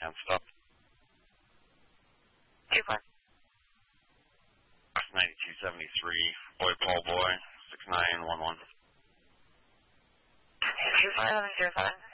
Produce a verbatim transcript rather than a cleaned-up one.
and stuff. Two four. ninety-two seventy-three, boy, Paul, boy, six nine one one. Two four eleven zero seven.